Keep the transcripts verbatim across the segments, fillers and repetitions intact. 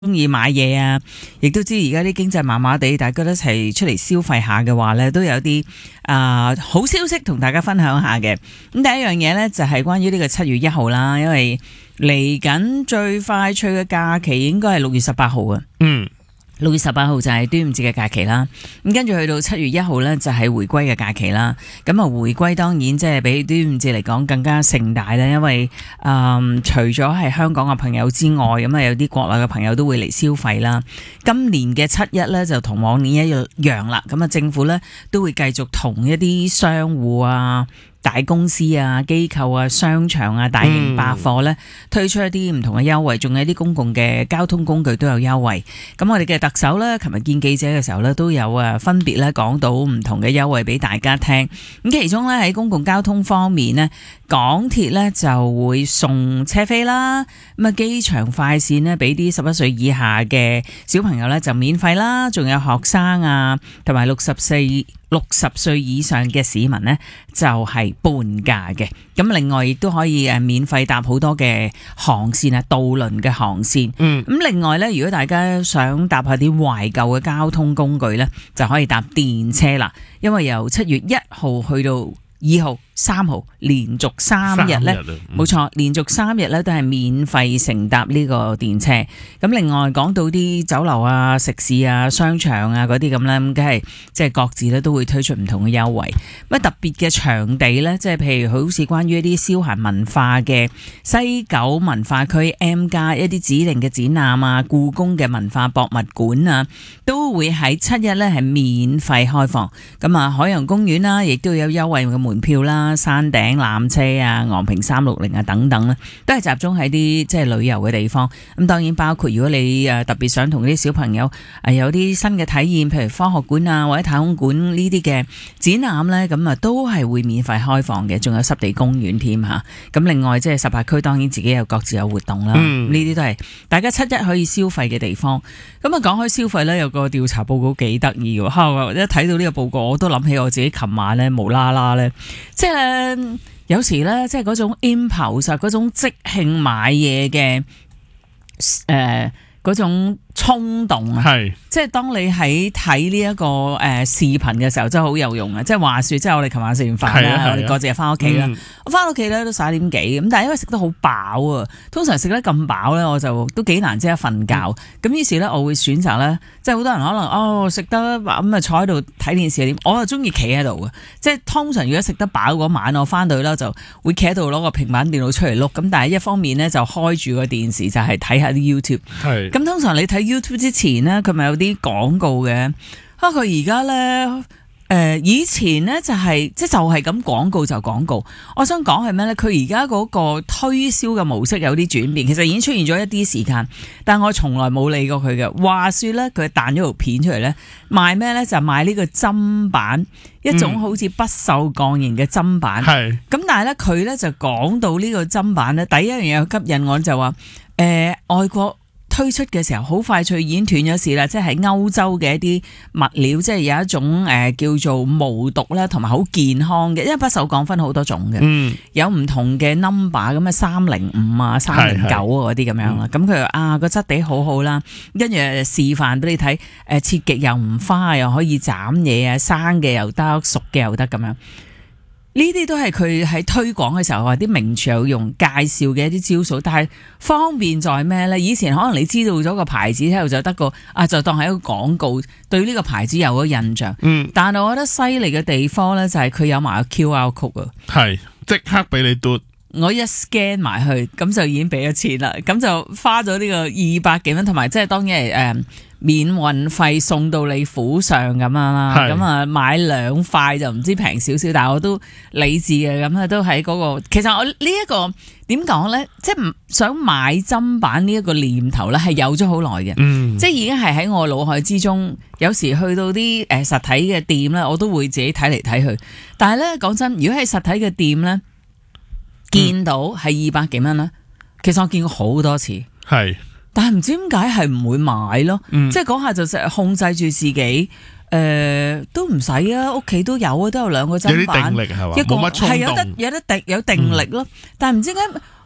中意買嘢啊，亦都知而家啲經濟麻麻地，大家都一齊出嚟消費下嘅話呢，都有啲啊、呃、好消息同大家分享下嘅。咁第一樣嘢呢，就係關於呢個七月一號啦，因為嚟緊最快脆嘅假期應該係六月十八號啊。嗯。六月十八號就係端午節嘅假期啦，咁跟住去到七月一號呢，就係回歸嘅假期啦。咁啊回歸當然即係比端午節嚟講更加盛大啦，因為誒、嗯、除咗係香港嘅朋友之外，咁啊有啲國內嘅朋友都會嚟消費啦。今年嘅七一呢，就同往年一樣啦，咁啊政府呢，都會繼續同一啲商戶啊、大公司啊、機構啊、商場啊、大型百貨咧，推出一啲唔同嘅優惠，仲有一啲公共嘅交通工具都有優惠。咁我哋嘅特首咧，琴日見記者嘅時候咧，都有啊分別咧講到唔同嘅優惠俾大家聽。咁其中咧喺公共交通方面呢，港鐵咧就會送車飛啦。咁啊機場快線呢，俾啲十一歲以下嘅小朋友咧就免費啦，仲有學生啊，同埋六十四六十歲以上嘅市民呢，就係半價嘅。咁另外亦都可以誒免費搭好多嘅航線啊，渡輪嘅航線。嗯。咁另外呢，如果大家想搭下啲懷舊嘅交通工具呢，就可以搭電車啦。因為由七月一號去到二號、三號連續三日咧，冇錯，連續三日咧都係免費乘搭呢個電車。咁另外講到啲酒樓啊、食肆啊、商場啊嗰啲咁咧，咁梗係即係各自咧都會推出唔同嘅優惠。乜特別嘅場地咧，即係譬如好似關於一啲消閒文化嘅西九文化區 M 加一啲指定嘅展覽啊、故宮嘅文化博物館啊，都會喺七一咧係免費開放。咁啊，海洋公園啦，亦都有優惠嘅門票啦。山頂纜車啊、昂坪三六零啊等等咧，都係集中喺啲即係旅遊嘅地方。咁當然包括如果你誒特別想同啲小朋友誒有啲新嘅體驗，譬如科學館啊或者太空館呢啲嘅展覽咧，咁啊都係會免費開放嘅。仲有濕地公園添吓。咁另外即係十八區當然自己有各自有活動啦。呢啲、嗯、都係大家七一可以消費嘅地方。咁啊講開消費咧，有個調查報告幾得意喎。吓，一睇到呢個報告，我都諗起我自己琴晚咧無啦啦咧，即係。誒，有時咧，即係嗰種 impulse 嗰種即興買嘢嘅誒嗰種衝動啊，係即係當你喺睇呢一個誒、呃、視頻嘅時候，真係好有用啊！即係話說，即係我哋琴晚食完飯啦，我哋各自又翻屋企啦。嗯、我翻屋企咧都十一點幾咁，但係因為食得好飽啊，通常食得咁飽咧，我就都幾難即刻瞓覺。咁、嗯、於是咧，我會選擇咧，即係好多人可能哦食得咁啊坐喺度睇電視點，我就中意企喺度嘅。即係通常如果食得飽嗰晚，我翻到去咧就會企喺度攞個平板電腦出嚟碌。咁但係一方面咧就開住個電視就係睇下啲 YouTube。係咁通常你睇 YouTube 之前呢，佢咪有啲廣告嘅。啊，佢而家呢，誒、呃，以前呢就係、是、即係就係咁廣告就廣告。我想講係咩呢？佢而家嗰個推銷嘅模式有啲轉變，其實已經出現咗一啲時間，但我從來冇理過佢嘅。話說呢，佢彈咗條片出嚟呢，賣咩呢？就係賣呢個針板，一種好似不鏽鋼型嘅針板。係咁、嗯，但係呢，佢呢就講到呢個針板呢，第一樣嘢吸引我就話，誒、呃，外國推出嘅時候好快脆已經斷咗市啦，即係歐洲嘅一啲物料，即係有一種誒、呃、叫做無毒啦，同埋好健康嘅，因為不鏽鋼分好多種嘅，嗯、有唔同嘅 number 咁啊，三零五啊、三零九啊嗰啲咁樣啦。咁佢話啊個質地好好啦，跟住示範俾你睇，誒切極又唔花，又可以斬嘢啊，生嘅又得，熟嘅又得咁樣。呢啲都係佢喺推廣嘅時候話啲名廚有用介紹嘅一啲招數，但係方便在咩呢？以前可能你知道咗個牌子之後就得個啊，就當係一個廣告，對呢個牌子有咗印象。嗯，但係我覺得犀利嘅地方呢，就係佢有埋個 Q R code 啊，係即刻俾你嘟。我一 scan 埋去，咁就已經俾咗錢啦，咁就花咗呢個二百幾蚊，同埋即係當然係誒、呃、免運費送到你府上咁樣啦。咁啊是買兩塊就唔知平少少，但係我都理智嘅，咁啊都喺嗰、那個。其實我呢、這、一個點講咧，即係唔想買砧板呢一個念頭咧，係有咗好耐嘅。嗯，即係已經係喺我腦海之中。有時去到啲誒實體嘅店咧，我都會自己睇嚟睇去。但係咧講真，如果係實體嘅店咧，見到係二百幾蚊啦，其實我見過好多次，係，但係唔知點解係唔會買咯，嗯、即係嗰下就控制住自己，誒、呃、都唔使啊，屋企都有啊，都有兩個砧板，有啲定力係嘛，一個係有得有得定有定力咯，嗯、但係唔知點解。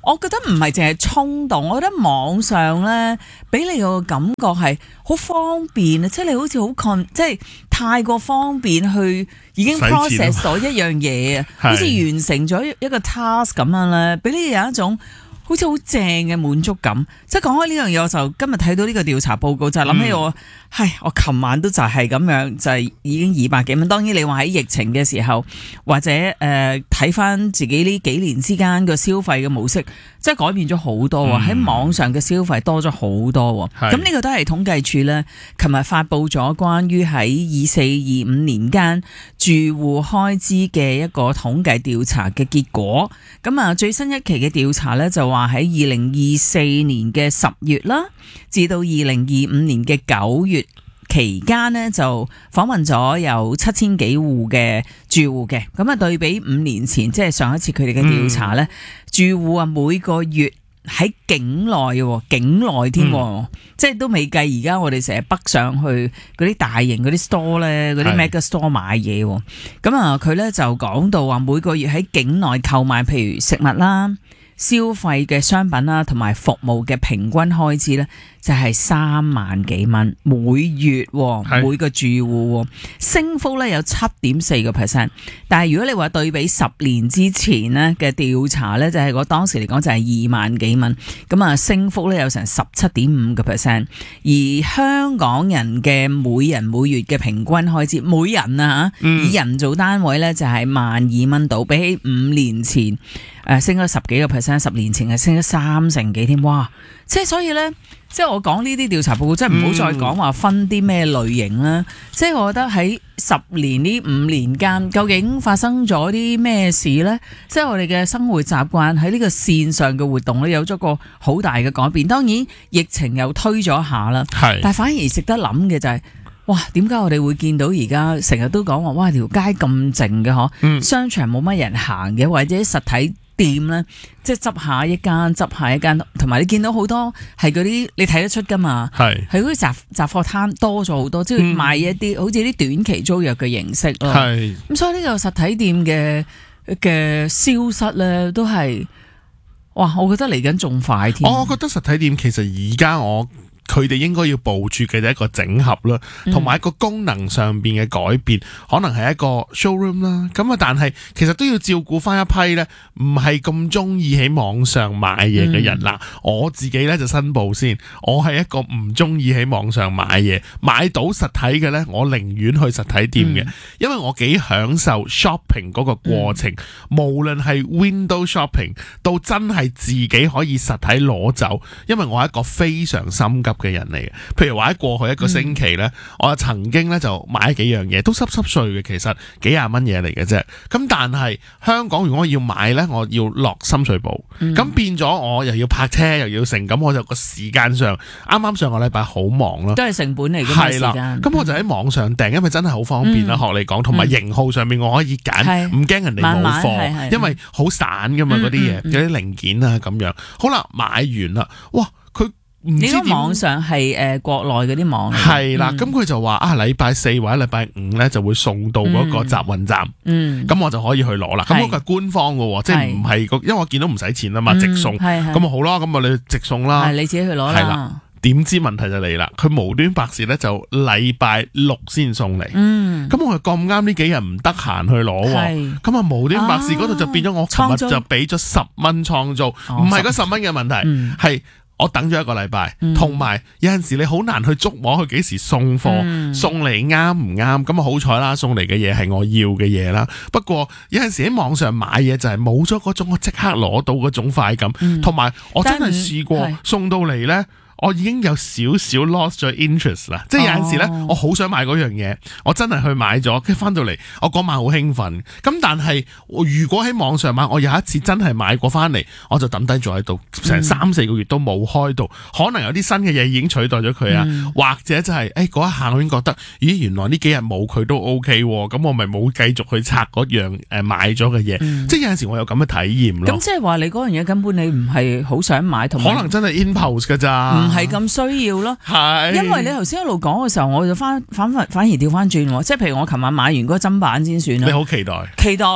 我覺得唔係淨係衝動，我覺得網上咧俾你個感覺係好方便啊，即係你好似好 con， 即係太過方便去已經 process 咗一樣嘢啊，好似完成咗一個 task 咁樣咧，俾你有一種好似好正嘅滿足感。即係講開呢樣嘢，我就今日睇到呢個調查報告，就係諗起我，係、嗯、我琴晚都就係咁樣，就係、是、已經二百幾蚊。當然你話喺疫情嘅時候，或者誒睇翻自己呢幾年之間嘅消費嘅模式，即係改變咗好多喎。喺、嗯、網上嘅消費多咗好多喎。咁呢個都係統計處咧，琴日發布咗關於喺二四二五年間住戶開支嘅一個統計調查嘅結果。咁啊，最新一期嘅調查咧就話喺二零二四年嘅十月啦，至到二零二五年嘅九月期間呢，就訪問咗有七千幾戶嘅住戶嘅，咁啊對比五年前，即係上一次佢哋嘅調查呢，嗯、住戶啊每個月喺境內，境內添，嗯、即係都未計而家我哋成日北上去嗰啲大型嗰啲 store 咧，嗰啲 mega store 買嘢，咁啊佢呢就講到話每個月喺境內購買，譬如食物啦、消費嘅商品啦，同埋服務嘅平均開支咧，就係三萬幾蚊每月，每個住戶升幅咧有七點四個 percent。但係如果你話對比十年之前咧嘅調查咧，就係我當時嚟講就係二萬幾蚊，咁啊升幅咧有成十七點五個 percent。而香港人嘅每人每月嘅平均開支，每人啊嚇，以人做單位咧就係萬二蚊度，比起五年前誒升咗十幾個 percent，十年前係升咗三成幾添，哇！即係所以咧，即係我講呢啲調查報告，即係唔好再講話分啲咩類型啦。嗯、即係我覺得喺十年呢五年間，究竟發生咗啲咩事咧？即係我哋嘅生活習慣喺呢個線上嘅活動咧，有咗個好大嘅改變。當然疫情又推咗下啦，係，但係反而值得諗嘅就係、是，哇！點解我哋會見到而家成日都講話，哇！條街咁靜嘅嗬，嗯、商場冇乜人行嘅，或者實體店咧，即係執下一間，執下一間，同埋你見到好多係嗰啲你睇得出噶嘛，係係嗰啲雜雜貨攤多咗好多，即係賣一啲、嗯、好似啲短期租約嘅形式咯。係咁，所以呢個實體店嘅嘅消失咧，都係哇！我覺得嚟緊仲快添。 我覺得實體店其實而家我。佢哋應該要部署嘅一個整合啦，同埋一個功能上邊嘅改變，可能係一個 showroom 啦。咁啊，但係其實都要照顧翻一批咧，唔係咁中意喺網上買嘢嘅人啦。嗯、我自己咧就申報先，我係一個唔中意喺網上買嘢，買到實體嘅咧，我寧願去實體店嘅，嗯、因為我幾享受 shopping 嗰個過程，嗯、無論係 window shopping 到真係自己可以實體攞走，因為我係一個非常心急嘅人嚟嘅，譬如話喺過去一個星期咧，嗯、我曾經咧就買幾樣嘢，都濕濕碎嘅，其實幾廿蚊嘢嚟嘅啫。咁但係香港如果我要買咧，我要落深水埗，咁、嗯、變咗我又要泊車又要成，咁我就個時間上啱啱上個禮拜好忙咯， 都係成本嚟嘅嘛，時間。 咁我就喺網上訂，因為真係好方便啦，學、嗯、你講，同埋型號上面我可以揀，唔驚、嗯、人哋冇貨，因為好散噶嘛嗰啲嘢，有啲零件啊咁樣。好啦，買完啦，哇！佢唔知點網上係誒、呃、國內嗰啲網係啦，咁佢、嗯、就話啊禮拜四或者禮拜五咧就會送到嗰個集運站，嗯，咁我就可以去攞啦。咁嗰個係官方嘅，即係唔係個，因為我見到唔使錢啊嘛，直送，咁啊、嗯、好啦，咁啊你直送啦， 係你自己去攞啦。係啦， 點知問題就嚟啦，佢無端白事咧就禮拜六先送嚟，嗯，咁我係咁啱呢幾日唔得閒去攞，咁啊無端白事嗰度就變咗我琴日就俾咗十蚊創造，唔係嗰十蚊嘅問題，係、嗯。我等咗一個禮拜，同埋、嗯、有陣時你好難去捉摸佢幾時送貨，嗯、送嚟啱唔啱？咁啊好彩啦，送嚟嘅嘢係我要嘅嘢啦。不過有陣時喺網上買嘢就係冇咗嗰種我即刻攞到嗰種快感，同埋、嗯、我真係試過送到嚟呢。我已經有少少 lost 咗 interest 啦，即係有陣時咧，我好想買嗰樣嘢，我真係去買咗，跟住翻到嚟，我嗰晚好興奮。咁但係如果喺網上買，我有一次真係買過翻嚟，我就抌低咗喺度，成三四個月都冇開到。可能有啲新嘅嘢已經取代咗佢啊，嗯、或者就係誒嗰一下我已經覺得，咦原來呢幾日冇佢都 OK，咁我咪冇繼續去拆嗰樣誒買咗嘅嘢。嗯、即係有陣時我有咁嘅體驗咯。咁即係話你嗰樣嘢根本你唔係好想買，同可能真係 impulse 噶咋。唔係咁需要咯，係，因為你頭先一路講嘅時候，我就翻反反反而調翻轉，即係譬如我琴晚買完嗰個砧板先算啦。你好期待，期待，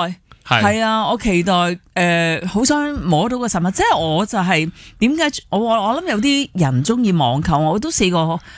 係啊，我期待誒，好、呃、想摸到個實物。即係我就係點解我我我諗有啲人中意網購，我都試過